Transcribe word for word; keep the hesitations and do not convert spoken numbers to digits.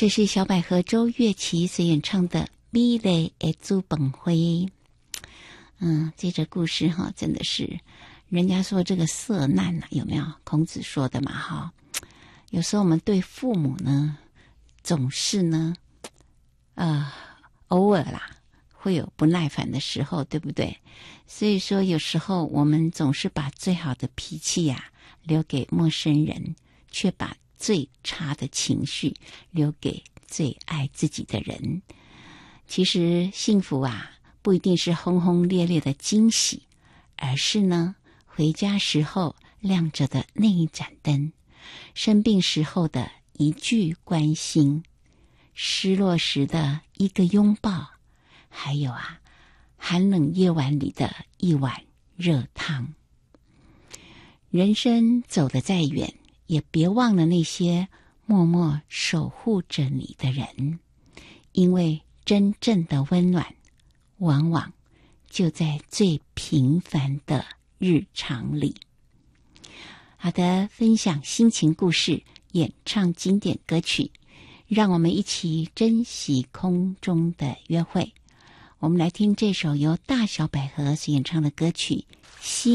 这是小百合周月琪所演唱的《美丽的祖本会》。嗯，这则故事哈，真的是人家说这个色难啊，有没有？孔子说的嘛哈。有时候我们对父母呢，总是呢，呃，偶尔啦，会有不耐烦的时候，对不对？所以说，有时候我们总是把最好的脾气呀、啊、留给陌生人，却把最差的情绪留给最爱自己的人。其实幸福啊，不一定是轰轰烈烈的惊喜，而是呢，回家时候亮着的那一盏灯，生病时候的一句关心，失落时的一个拥抱，还有啊，寒冷夜晚里的一碗热汤。人生走得再远，也别忘了那些默默守护着你的人，因为真正的温暖，往往就在最平凡的日常里。好的，分享心情故事，演唱经典歌曲，让我们一起珍惜空中的约会。我们来听这首由大小百合所演唱的歌曲《心》。